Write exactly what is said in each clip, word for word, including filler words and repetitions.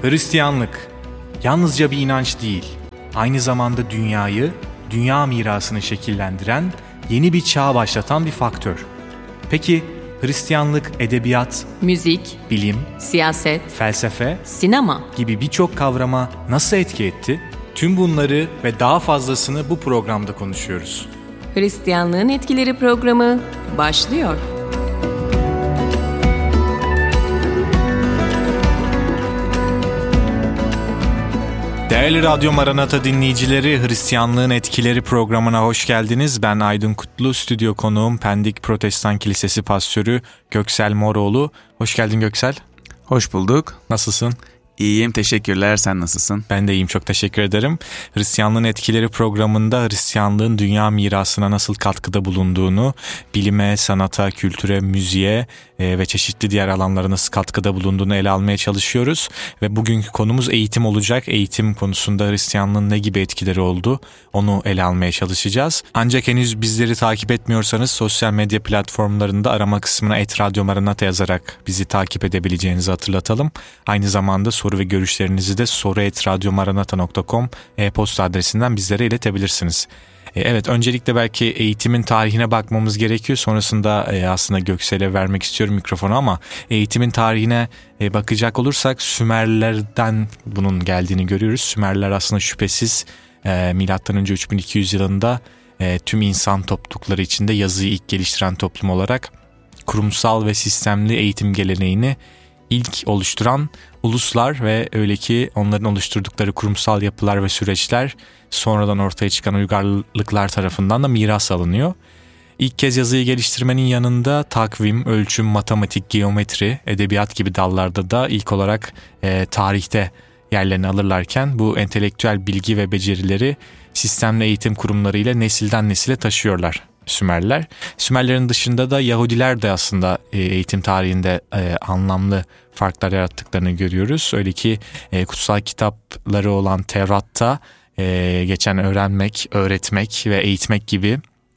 Hristiyanlık yalnızca bir inanç değil, aynı zamanda dünyayı, dünya mirasını şekillendiren, yeni bir çağ başlatan bir faktör. Peki Hristiyanlık edebiyat, müzik, bilim, siyaset, felsefe, sinema gibi birçok kavrama nasıl etki etti? Tüm bunları ve daha fazlasını bu programda konuşuyoruz. Hristiyanlığın Etkileri programı başlıyor. Değerli Radyo Maranata dinleyicileri, Hristiyanlığın Etkileri programına hoş geldiniz. Ben Aydın Kutlu, stüdyo konuğum Pendik Protestan Kilisesi pastörü Göksel Moroğlu. Hoş geldin Göksel. Hoş bulduk. Nasılsın? İyiyim, teşekkürler. Sen nasılsın? Ben de iyiyim, çok teşekkür ederim. Hristiyanlığın Etkileri programında Hristiyanlığın dünya mirasına nasıl katkıda bulunduğunu, bilime, sanata, kültüre, müziğe e, ve çeşitli diğer alanlara nasıl katkıda bulunduğunu ele almaya çalışıyoruz. Ve bugünkü konumuz eğitim olacak. Eğitim konusunda Hristiyanlığın ne gibi etkileri oldu, onu ele almaya çalışacağız. Ancak henüz bizleri takip etmiyorsanız sosyal medya platformlarında arama kısmına et radyo maranata yazarak bizi takip edebileceğinizi hatırlatalım. Aynı zamanda soru ve görüşlerinizi de soru et radyo maranata nokta com e-posta adresinden bizlere iletebilirsiniz. Evet, öncelikle belki eğitimin tarihine bakmamız gerekiyor. Sonrasında aslında Göksel'e vermek istiyorum mikrofonu ama eğitimin tarihine bakacak olursak Sümerlerden bunun geldiğini görüyoruz. Sümerler aslında şüphesiz milattan önce üç bin iki yüz yılında tüm insan toplulukları içinde yazıyı ilk geliştiren toplum olarak kurumsal ve sistemli eğitim geleneğini ilk oluşturan uluslar ve öyle ki onların oluşturdukları kurumsal yapılar ve süreçler sonradan ortaya çıkan uygarlıklar tarafından da miras alınıyor. İlk kez yazıyı geliştirmenin yanında takvim, ölçüm, matematik, geometri, edebiyat gibi dallarda da ilk olarak e, tarihte yerlerini alırlarken bu entelektüel bilgi ve becerileri sistemli eğitim kurumları ile nesilden nesile taşıyorlar Sümerler. Sümerlerin dışında da Yahudiler de aslında eğitim tarihinde e, anlamlı farklar yarattıklarını görüyoruz. Öyle ki e, kutsal kitapları olan Tevrat'ta e, geçen öğrenmek, öğretmek ve eğitmek gibi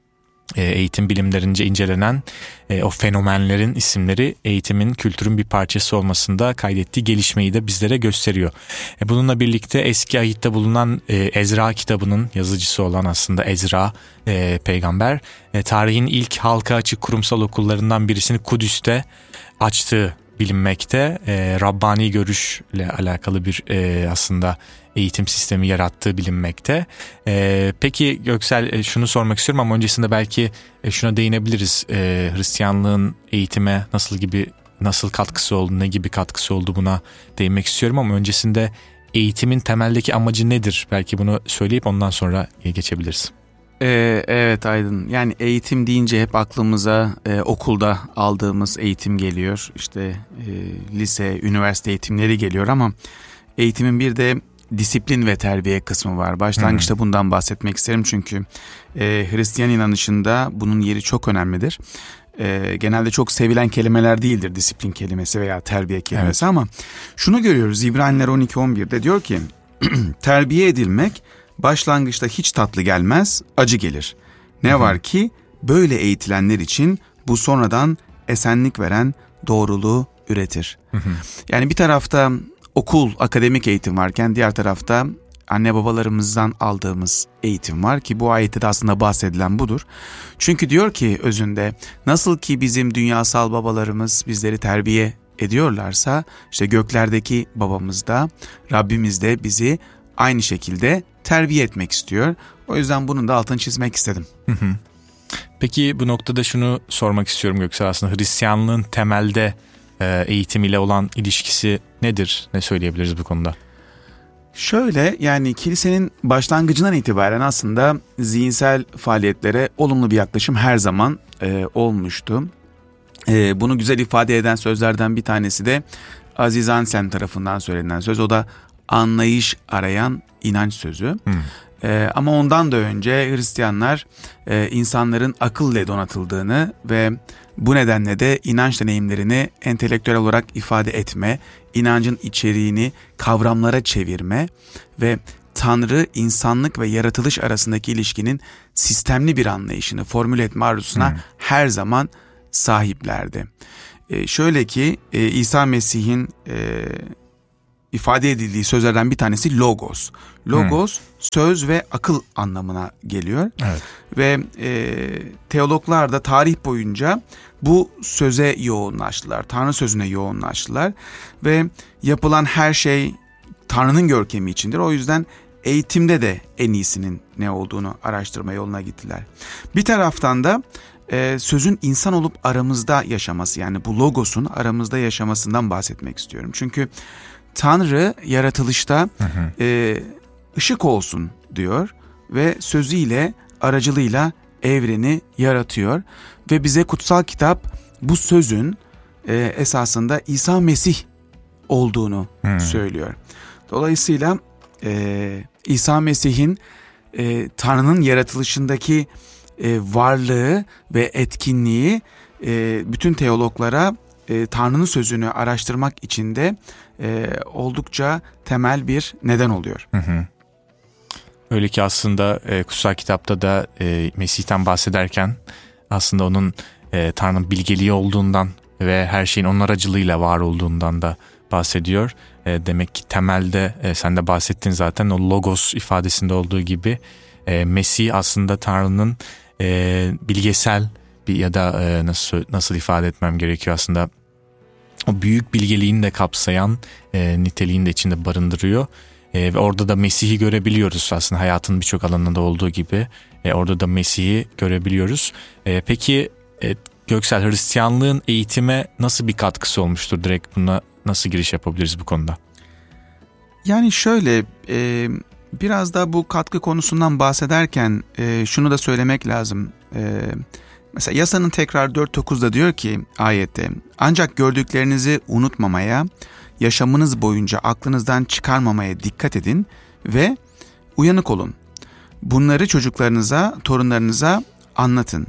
e, eğitim bilimlerince incelenen e, o fenomenlerin isimleri eğitimin, kültürün bir parçası olmasında kaydettiği gelişmeyi de bizlere gösteriyor. E, bununla birlikte eski ahitte bulunan e, Ezra kitabının yazıcısı olan aslında Ezra e, peygamber e, tarihin ilk halka açık kurumsal okullarından birisini Kudüs'te açtığı bilinmekte. E, Rabbani görüşle alakalı bir e, aslında eğitim sistemi yarattığı bilinmekte. E, peki Göksel, e, şunu sormak istiyorum ama öncesinde belki e, şuna değinebiliriz. E, Hristiyanlığın eğitime nasıl gibi nasıl katkısı oldu, ne gibi katkısı oldu, buna değinmek istiyorum ama öncesinde eğitimin temeldeki amacı nedir? Belki bunu söyleyip ondan sonra geçebiliriz. Ee, evet Aydın, yani eğitim deyince hep aklımıza e, okulda aldığımız eğitim geliyor. İşte e, lise, üniversite eğitimleri geliyor ama eğitimin bir de disiplin ve terbiye kısmı var. Başlangıçta hmm. bundan bahsetmek isterim çünkü e, Hristiyan inanışında bunun yeri çok önemlidir. E, genelde çok sevilen kelimeler değildir disiplin kelimesi veya terbiye kelimesi, evet. Ama şunu görüyoruz İbraniler on iki on birde diyor ki terbiye edilmek başlangıçta hiç tatlı gelmez, acı gelir. Ne Hı-hı. var ki böyle eğitilenler için bu sonradan esenlik veren doğruluğu üretir. Hı-hı. Yani bir tarafta okul, akademik eğitim varken diğer tarafta anne babalarımızdan aldığımız eğitim var ki bu ayette de aslında bahsedilen budur. Çünkü diyor ki özünde nasıl ki bizim dünyasal babalarımız bizleri terbiye ediyorlarsa işte göklerdeki babamız da Rabbimiz de bizi aynı şekilde terbiye etmek istiyor. O yüzden bunun da altını çizmek istedim. Hı hı. Peki bu noktada şunu sormak istiyorum Göksel, aslında Hristiyanlığın temelde e, eğitim ile olan ilişkisi nedir? Ne söyleyebiliriz bu konuda? Şöyle, yani kilisenin başlangıcından itibaren aslında zihinsel faaliyetlere olumlu bir yaklaşım her zaman e, olmuştu. E, bunu güzel ifade eden sözlerden bir tanesi de Aziz Anselm tarafından söylenen söz. O da anlayış arayan inanç sözü. Hmm. Ee, ama ondan da önce Hristiyanlar e, insanların akılla donatıldığını ve bu nedenle de inanç deneyimlerini entelektüel olarak ifade etme, inancın içeriğini kavramlara çevirme ve Tanrı, insanlık ve yaratılış arasındaki ilişkinin sistemli bir anlayışını formüle etme arzusuna hmm. her zaman sahiplerdi. Ee, şöyle ki e, İsa Mesih'in e, ifade edildiği sözlerden bir tanesi logos. Logos hmm. söz ve akıl anlamına geliyor. Evet. Ve e, teologlar da tarih boyunca bu söze yoğunlaştılar. Tanrı sözüne yoğunlaştılar. Ve yapılan her şey Tanrı'nın görkemi içindir. O yüzden eğitimde de en iyisinin ne olduğunu araştırma yoluna gittiler. Bir taraftan da e, sözün insan olup aramızda yaşaması, yani bu logosun aramızda yaşamasından bahsetmek istiyorum. Çünkü Tanrı yaratılışta hı hı. E, ışık olsun diyor ve sözüyle, aracılığıyla evreni yaratıyor. Ve bize kutsal kitap bu sözün e, esasında İsa Mesih olduğunu hı. söylüyor. Dolayısıyla e, İsa Mesih'in e, Tanrı'nın yaratılışındaki e, varlığı ve etkinliği e, bütün teologlara e, Tanrı'nın sözünü araştırmak için de e, oldukça temel bir neden oluyor. Hı hı. Öyle ki aslında e, kutsal kitapta da e, Mesih'ten bahsederken aslında onun e, Tanrı'nın bilgeliği olduğundan ve her şeyin onun aracılığıyla var olduğundan da bahsediyor. E, demek ki temelde e, sen de bahsettin zaten o logos ifadesinde olduğu gibi e, Mesih aslında Tanrı'nın e, bilgesel bir ya da e, nasıl nasıl ifade etmem gerekiyor aslında o büyük bilgeliğini de kapsayan e, niteliğini de içinde barındırıyor. E, ve orada da Mesih'i görebiliyoruz aslında hayatın birçok alanında olduğu gibi. E, orada da Mesih'i görebiliyoruz. E, peki e, Göksel, Hristiyanlığın eğitime nasıl bir katkısı olmuştur? Direkt buna nasıl giriş yapabiliriz bu konuda? Yani şöyle e, biraz da bu katkı konusundan bahsederken e, şunu da söylemek lazım. E, mesela yasanın tekrar dört dokuzda diyor ki ayette, ancak gördüklerinizi unutmamaya, yaşamınız boyunca aklınızdan çıkarmamaya dikkat edin ve uyanık olun. Bunları çocuklarınıza, torunlarınıza anlatın.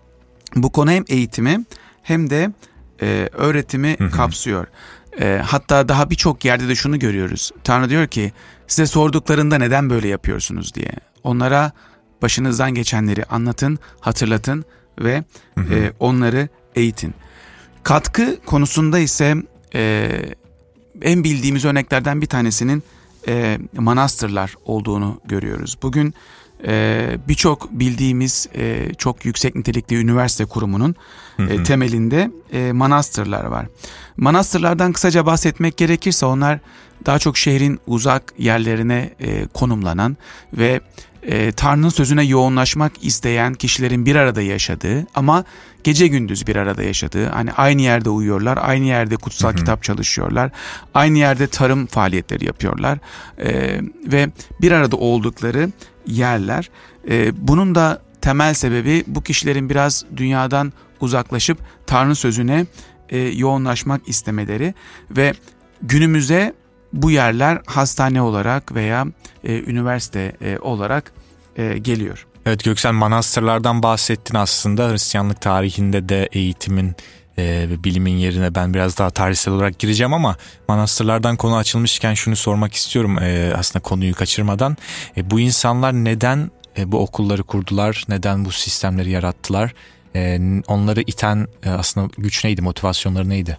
Bu konu hem eğitimi hem de e, öğretimi hı hı. kapsıyor. E, hatta daha birçok yerde de şunu görüyoruz. Tanrı diyor ki size sorduklarında neden böyle yapıyorsunuz diye. Onlara başınızdan geçenleri anlatın, hatırlatın ve hı hı. E, onları eğitin. Katkı konusunda ise e, en bildiğimiz örneklerden bir tanesinin e, manastırlar olduğunu görüyoruz. Bugün e, birçok bildiğimiz e, çok yüksek nitelikli üniversite kurumunun hı hı. E, temelinde e, manastırlar var. Manastırlardan kısaca bahsetmek gerekirse onlar daha çok şehrin uzak yerlerine e, konumlanan ve e, Tanrı'nın sözüne yoğunlaşmak isteyen kişilerin bir arada yaşadığı ama gece gündüz bir arada yaşadığı, hani aynı yerde uyuyorlar, aynı yerde kutsal hı hı. kitap çalışıyorlar, aynı yerde tarım faaliyetleri yapıyorlar e, ve bir arada oldukları yerler. E, bunun da temel sebebi bu kişilerin biraz dünyadan uzaklaşıp Tanrı'nın sözüne e, yoğunlaşmak istemeleri ve günümüze bu yerler hastane olarak veya e, üniversite e, olarak e, geliyor. Evet Göksel, manastırlardan bahsettin aslında. Hristiyanlık tarihinde de eğitimin e, ve bilimin yerine ben biraz daha tarihsel olarak gireceğim ama manastırlardan konu açılmışken şunu sormak istiyorum e, aslında konuyu kaçırmadan. E, bu insanlar neden e, bu okulları kurdular? Neden bu sistemleri yarattılar? E, onları iten e, aslında güç neydi? Motivasyonları neydi?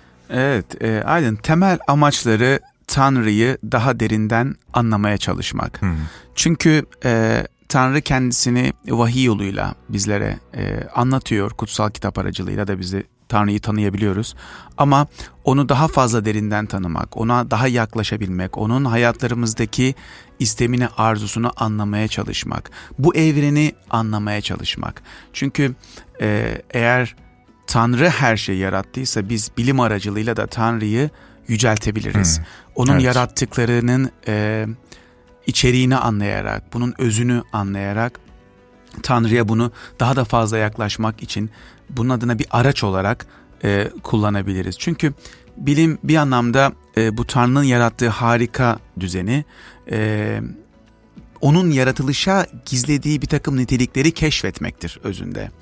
Evet, e, aynen temel amaçları Tanrı'yı daha derinden anlamaya çalışmak. Hmm. Çünkü e, Tanrı kendisini vahiy yoluyla bizlere e, anlatıyor. Kutsal kitap aracılığıyla da bizi Tanrı'yı tanıyabiliyoruz. Ama onu daha fazla derinden tanımak, ona daha yaklaşabilmek, onun hayatlarımızdaki istemini, arzusunu anlamaya çalışmak. Bu evreni anlamaya çalışmak. Çünkü e, eğer Tanrı her şeyi yarattıysa biz bilim aracılığıyla da Tanrı'yı yüceltebiliriz. Hmm. Onun evet. yarattıklarının e, içeriğini anlayarak, bunun özünü anlayarak Tanrı'ya bunu daha da fazla yaklaşmak için bunun adına bir araç olarak e, kullanabiliriz. Çünkü bilim bir anlamda e, bu Tanrı'nın yarattığı harika düzeni, e, onun yaratılışa gizlediği bir takım nitelikleri keşfetmektir özünde.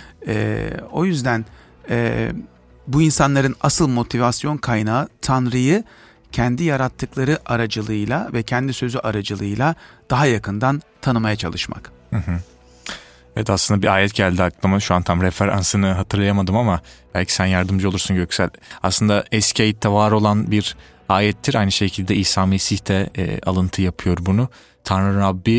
E, o yüzden e, bu insanların asıl motivasyon kaynağı Tanrı'yı kendi yarattıkları aracılığıyla ve kendi sözü aracılığıyla daha yakından tanımaya çalışmak. Hı hı. Evet, aslında bir ayet geldi aklıma. Şu an tam referansını hatırlayamadım ama belki sen yardımcı olursun Göksel. Aslında eski ayette var olan bir ayettir. Aynı şekilde İsa Mesih de e, alıntı yapıyor bunu. Tanrı Rabbi